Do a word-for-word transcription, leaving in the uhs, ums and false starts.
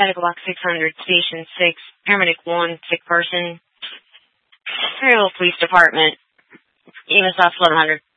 Medical Box six hundred, Station six, Paramedic one, sick person. Fairfield Police Department, E M S Office eleven hundred.